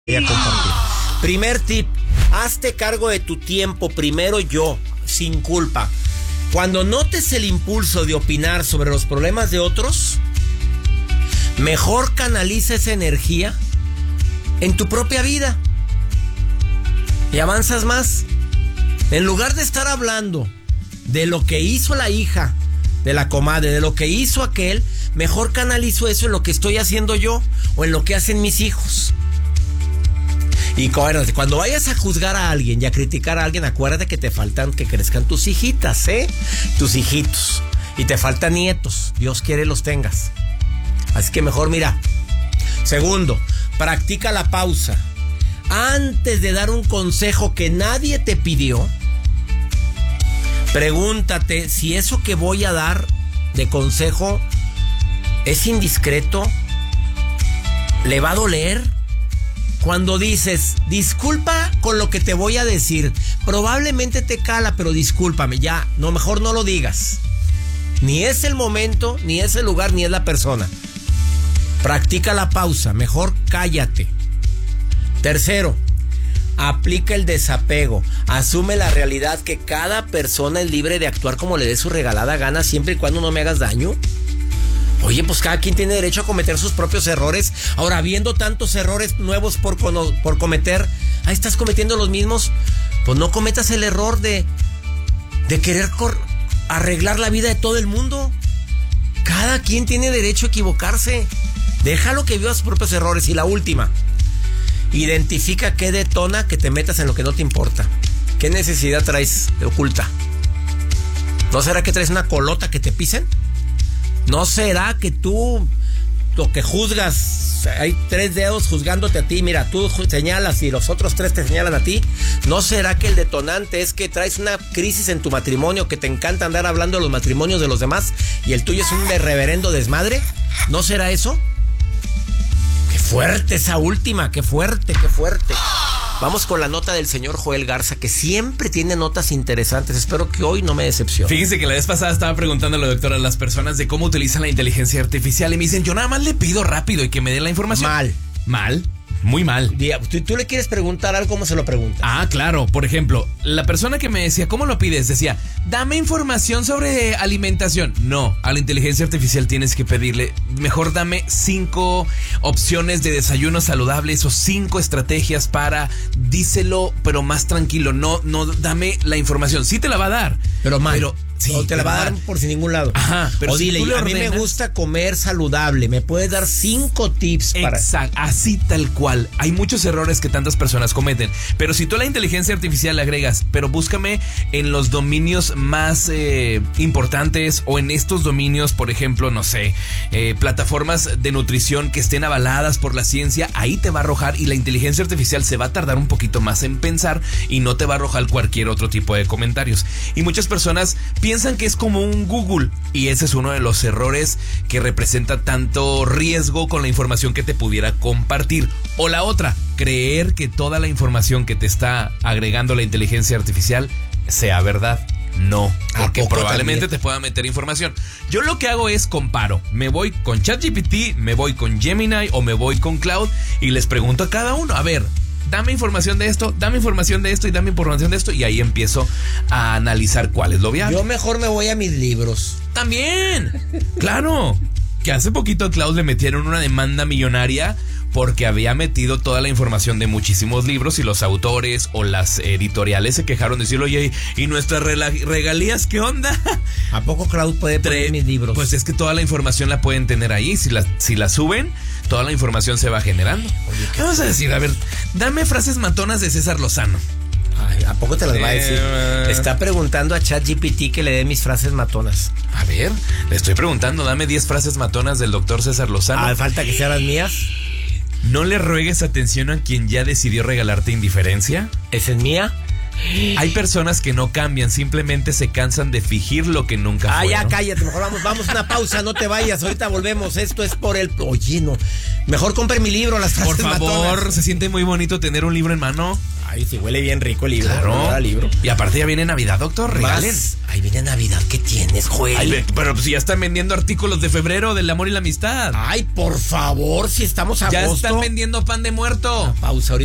Voy a compartir. Primer tip, hazte cargo de tu tiempo, primero yo, sin culpa. Cuando notes el impulso de opinar sobre los problemas de otros, mejor canaliza esa energía en tu propia vida y avanzas más. En lugar de estar hablando de lo que hizo la hija de la comadre, de lo que hizo aquel, mejor canalizo eso en lo que estoy haciendo yo o en lo que hacen mis hijos. Y cuando vayas a juzgar a alguien y a criticar a alguien, acuérdate que te faltan que crezcan tus hijitas, tus hijitos. Y te faltan nietos. Dios quiere los tengas. Así que mejor mira. Segundo, practica la pausa. Antes de dar un consejo que nadie te pidió, pregúntate si eso que voy a dar de consejo es indiscreto, le va a doler. Cuando dices, disculpa con lo que te voy a decir, probablemente te cala, pero discúlpame, ya, no, mejor no lo digas. Ni es el momento, ni es el lugar, ni es la persona. Practica la pausa, mejor cállate. Tercero, aplica el desapego. Asume la realidad que cada persona es libre de actuar como le dé su regalada gana, siempre y cuando no me hagas daño. Oye, pues cada quien tiene derecho a cometer sus propios errores. Ahora, habiendo tantos errores nuevos por cometer, ahí estás cometiendo los mismos. Pues no cometas el error de querer arreglar la vida de todo el mundo. Cada quien tiene derecho a equivocarse. Déjalo que viva sus propios errores. Y la última, identifica qué detona que te metas en lo que no te importa. ¿Qué necesidad traes oculta? ¿No será que traes una colota que te pisen? ¿No será que tú lo que juzgas, hay 3 dedos juzgándote a ti, mira, tú señalas y los otros 3 te señalan a ti? ¿No será que el detonante es que traes una crisis en tu matrimonio, que te encanta andar hablando de los matrimonios de los demás y el tuyo es un reverendo desmadre? ¿No será eso? ¡Qué fuerte esa última! ¡Qué fuerte, qué fuerte! Vamos con la nota del señor Joel Garza, que siempre tiene notas interesantes. Espero que hoy no me decepcione. Fíjense que la vez pasada estaba preguntando a la doctora a las personas de cómo utilizan la inteligencia artificial y me dicen, yo nada más le pido rápido y que me dé la información. Mal. Muy mal. ¿Tú le quieres preguntar algo? ¿Cómo se lo preguntas? Ah, claro. Por ejemplo, la persona que me decía, ¿cómo lo pides? Decía, dame información sobre alimentación. No, a la inteligencia artificial tienes que pedirle, mejor dame 5 opciones de desayunos saludables o 5 estrategias para, díselo, pero más tranquilo. No, dame la información. Sí te la va a dar. Pero mal. Sí, o te la va a dar por sin ningún lado. Ajá, pero o si dile, a mí me gusta comer saludable. ¿Me puedes dar 5 tips para...? Exacto, así tal cual. Hay muchos errores que tantas personas cometen. Pero si tú a la inteligencia artificial le agregas, pero búscame en los dominios más importantes o en estos dominios, por ejemplo, no sé, plataformas de nutrición que estén avaladas por la ciencia, ahí te va a arrojar y la inteligencia artificial se va a tardar un poquito más en pensar y no te va a arrojar cualquier otro tipo de comentarios. Y muchas personas piensan que es como un Google y ese es uno de los errores que representa tanto riesgo con la información que te pudiera compartir. O la otra, creer que toda la información que te está agregando la inteligencia artificial sea verdad. No, porque probablemente te pueda meter información. Yo lo que hago es comparo. Me voy con ChatGPT, me voy con Gemini o me voy con Claude y les pregunto a cada uno, a ver, dame información de esto, dame información de esto y dame información de esto. Y ahí empiezo a analizar cuál es lo viable. Yo mejor me voy a mis libros. También, claro. Que hace poquito a Claude le metieron una demanda millonaria porque había metido toda la información de muchísimos libros y los autores o las editoriales se quejaron de decirlo, oye, ¿y nuestras regalías qué onda? ¿A poco Claude puede poner mis libros? Pues es que toda la información la pueden tener ahí. Si la suben, toda la información se va generando. Oye, ¿qué vamos a decir? A ver, dame frases matonas de César Lozano. Ay, ¿a poco te las va a decir? Está preguntando a ChatGPT que le dé mis frases matonas. A ver, le estoy preguntando, dame 10 frases matonas del doctor César Lozano. Ah, falta que sean las mías. No le ruegues atención a quien ya decidió regalarte indiferencia. ¿Esa es mía? Hay personas que no cambian, simplemente se cansan de fingir lo que nunca fueron. Ya cállate, mejor vamos a una pausa, no te vayas, ahorita volvemos. Esto es por el... Oye, no, mejor compre mi libro, las frases matonas. Por favor, se siente muy bonito tener un libro en mano. Ay, sí, huele bien rico el libro. Claro. Libro. Y aparte ya viene Navidad, doctor, regalen. Ahí viene Navidad, ¿qué tienes, Joel? Ay, pero pues ya están vendiendo artículos de febrero del amor y la amistad. Ay, por favor, si estamos a agosto. Ya están vendiendo pan de muerto. Pausa ahorita.